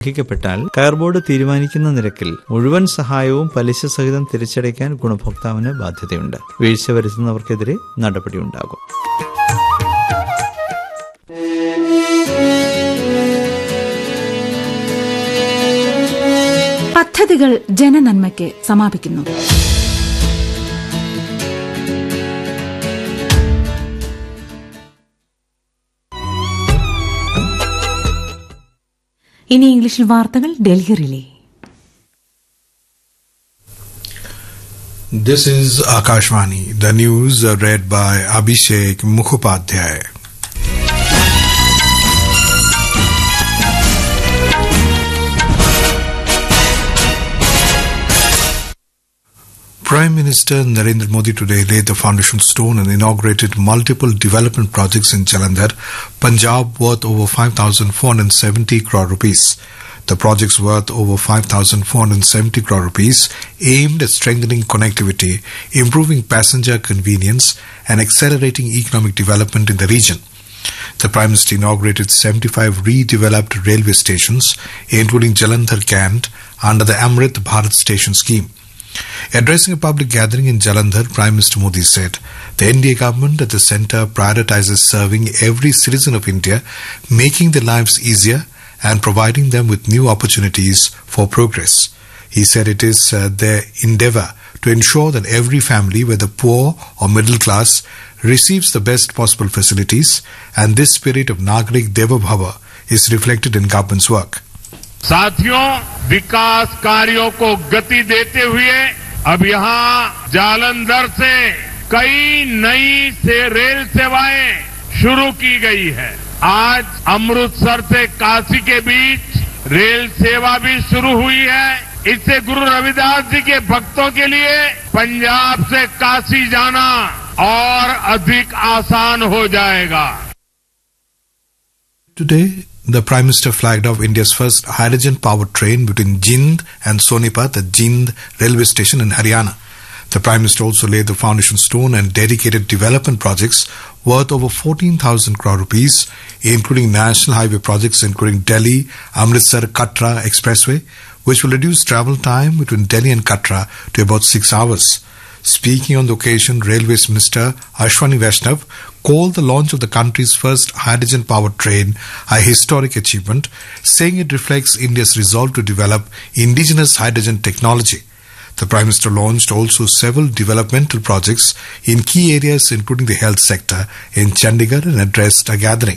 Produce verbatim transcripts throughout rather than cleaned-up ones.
പ്പെട്ടാൽ കയർ ബോർഡ് തീരുമാനിക്കുന്ന നിരക്കിൽ മുഴുവൻ സഹായവും പലിശ സഹിതം തിരിച്ചടയ്ക്കാൻ ഗുണഭോക്താവിന് ബാധ്യതയുണ്ട്. വീഴ്ച വരുത്തുന്നവർക്കെതിരെ നടപടിയുണ്ടാകും. പദ്ധതികൾ ജനനന്മയ്ക്ക് സമാപിക്കുന്നു. ഇനി ഇംഗ്ലീഷിൽ വാർത്തകൾ Delhi relay. This is Akashvani. The news are read by Abhishek Mukhopadhyay. Prime Minister Narendra Modi today laid the foundation stone and inaugurated multiple development projects in Jalandhar, Punjab, worth over five thousand four hundred seventy crore rupees. The projects worth over five thousand four hundred seventy crore rupees aimed at strengthening connectivity, improving passenger convenience and accelerating economic development in the region. The Prime Minister inaugurated seventy-five redeveloped railway stations, including Jalandhar Cant, under the Amrit Bharat Station scheme. Addressing a public gathering in Jalandhar, Prime Minister Modi said, the N D A government at the centre prioritizes serving every citizen of India, making their lives easier and providing them with new opportunities for progress. He said it is uh, their endeavour to ensure that every family, whether poor or middle class, receives the best possible facilities, and this spirit of Nagarik Deva Bhava is reflected in government's work. साथियों, विकास कार्यों को गति देते हुए अब यहाँ जालंधर से कई नई से रेल सेवाएं शुरू की गई है. आज अमृतसर से काशी के बीच रेल सेवा भी शुरू हुई है. इससे गुरु रविदास जी के भक्तों के लिए पंजाब से काशी जाना और अधिक आसान हो जाएगा. Today, the Prime Minister flagged off India's first hydrogen-powered train between Jind and Sonipat at Jind railway station in Haryana. The Prime Minister also laid the foundation stone and dedicated development projects worth over fourteen thousand crore rupees, including national highway projects including Delhi, Amritsar, Katra Expressway, which will reduce travel time between Delhi and Katra to about six hours. Speaking on the occasion, Railways Minister Ashwani Vaishnav called the launch of the country's first hydrogen-powered train a historic achievement, saying it reflects India's resolve to develop indigenous hydrogen technology. The Prime Minister launched also several developmental projects in key areas including the health sector in Chandigarh and addressed a gathering.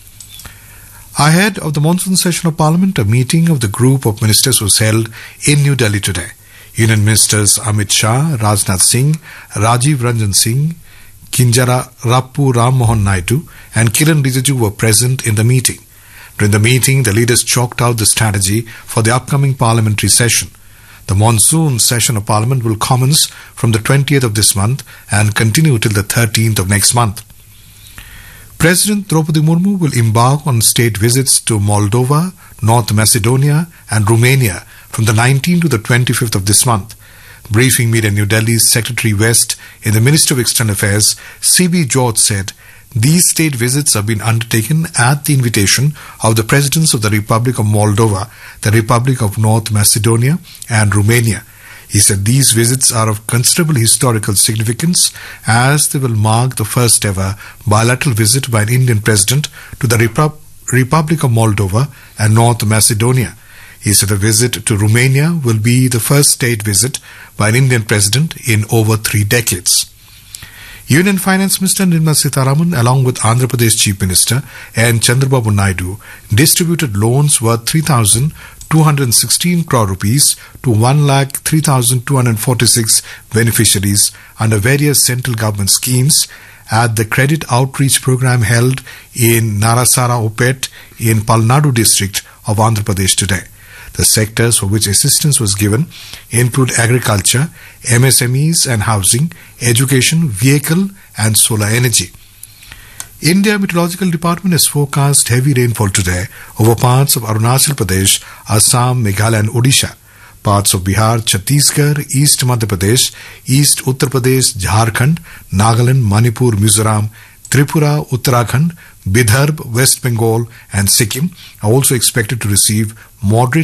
Ahead of the monsoon session of Parliament, a meeting of the group of ministers was held in New Delhi today. Union Ministers Amit Shah, Rajnath Singh, Rajiv Ranjan Singh, Kinjara Rappu Ram Mohan Naidu and Kiran Rijiju were present in the meeting. During the meeting, the leaders chalked out the strategy for the upcoming parliamentary session. The monsoon session of Parliament will commence from the twentieth of this month and continue till the thirteenth of next month. President Draupadi Murmu will embark on state visits to Moldova, North Macedonia and Romania from the nineteenth to the twenty-fifth of this month. Briefing media in New Delhi's Secretary West in the Ministry of External Affairs, C B George said, these state visits have been undertaken at the invitation of the Presidents of the Republic of Moldova, the Republic of North Macedonia and Romania. He said these visits are of considerable historical significance as they will mark the first ever bilateral visit by an Indian President to the Repu- Republic of Moldova and North Macedonia. He said the visit to Romania will be the first state visit by an Indian President in over three decades. Union Finance Minister Nirmala Sitharaman, along with Andhra Pradesh Chief Minister N. Chandrababu Naidu, distributed loans worth three thousand two hundred sixteen crore rupees to one lakh three thousand two hundred forty-six beneficiaries under various central government schemes at the Credit Outreach Program held in Narasara Opet in Palnadu district of Andhra Pradesh today. The sectors for which assistance was given include agriculture, M S M Es and housing, education, vehicle and solar energy. India Meteorological Department has forecast heavy rainfall today over parts of Arunachal Pradesh, Assam, Meghalaya and Odisha. Parts of Bihar, Chhattisgarh, East Madhya Pradesh, East Uttar Pradesh, Jharkhand, Nagaland, Manipur, Mizoram, Tripura, Uttarakhand, Bidharb, West Bengal and Sikkim are also expected to receive moderate